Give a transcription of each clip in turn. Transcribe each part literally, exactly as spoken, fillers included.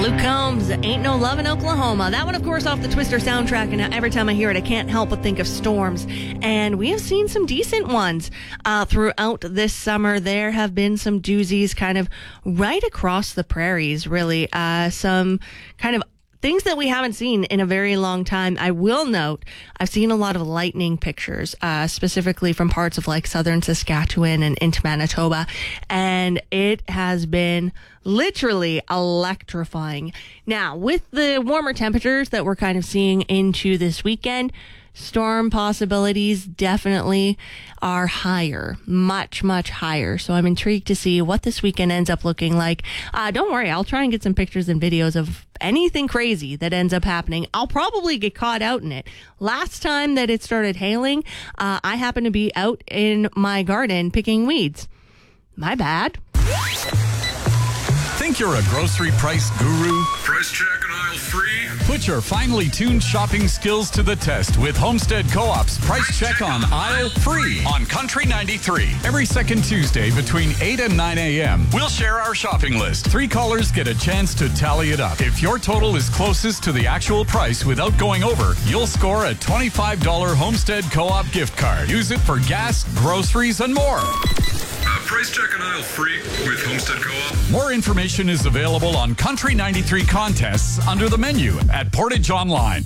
Luke Combs, Ain't No Love in Oklahoma. That one, of course, off the Twister soundtrack, and every time I hear it, I can't help but think of storms. And we have seen some decent ones uh, throughout this summer. There have been some doozies kind of right across the prairies, really. Uh, some kind of things that we haven't seen in a very long time. I will note, I've seen a lot of lightning pictures, uh, specifically from parts of like southern Saskatchewan and into Manitoba, and it has been literally electrifying. Now, with the warmer temperatures that we're kind of seeing into this weekend, storm possibilities definitely are higher, much, much higher. So I'm intrigued to see what this weekend ends up looking like. Uh, don't worry, I'll try and get some pictures and videos of anything crazy that ends up happening. I'll probably get caught out in it. Last time that it started hailing, uh, I happened to be out in my garden picking weeds. My bad. Think you're a grocery price guru? Price check and aisle free? Put your finely tuned shopping skills to the test with Homestead Co-op's Price Check on Aisle Free on Country ninety-three. Every second Tuesday between eight and nine a.m., we'll share our shopping list. Three callers get a chance to tally it up. If your total is closest to the actual price without going over, you'll score a twenty-five dollars Homestead Co-op gift card. Use it for gas, groceries, and more. Uh, price check and aisle free with Homestead Co-op. More information is available on Country ninety-three contests under the menu at Portage Online.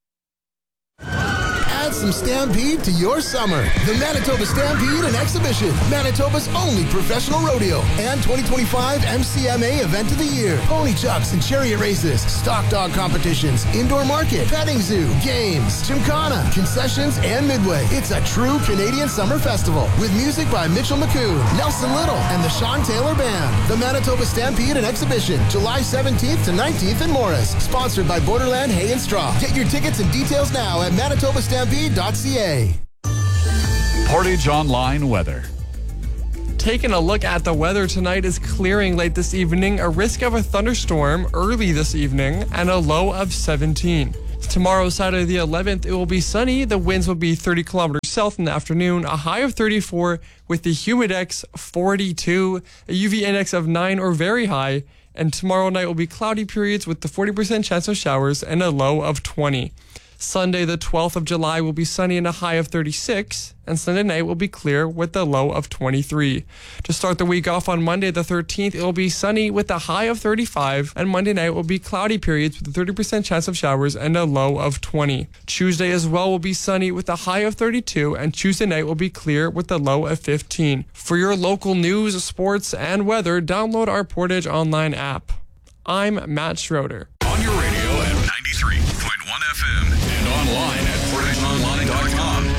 Add some Stampede to your summer. The Manitoba Stampede and Exhibition, Manitoba's only professional rodeo and twenty twenty-five M C M A Event of the Year. Pony chucks and chariot races, stock dog competitions, indoor market, petting zoo, games, gymkhana, concessions, and midway. It's a true Canadian summer festival with music by Mitchell McCoon, Nelson Little, and the Sean Taylor Band. The Manitoba Stampede and Exhibition, July seventeenth to nineteenth in Morris. Sponsored by Borderland Hay and Straw. Get your tickets and details now at manitoba stampede dot c a. Portage Online weather. Taking a look at the weather tonight is clearing late this evening, a risk of a thunderstorm early this evening, and a low of seventeen. Tomorrow, Saturday the eleventh, it will be sunny. The winds will be thirty kilometers south in the afternoon, a high of thirty-four with the humidex forty-two, a U V index of nine or very high, and tomorrow night will be cloudy periods with the forty percent chance of showers and a low of twenty. Sunday, the twelfth of July, will be sunny and a high of thirty-six, and Sunday night will be clear with a low of twenty-three. To start the week off on Monday, the thirteenth, it will be sunny with a high of thirty-five, and Monday night will be cloudy periods with a thirty percent chance of showers and a low of twenty. Tuesday as well will be sunny with a high of thirty-two, and Tuesday night will be clear with a low of fifteen. For your local news, sports, and weather, download our Portage Online app. I'm Matt Schroeder. On your radio at ninety-three point one F M and online at portage online dot com.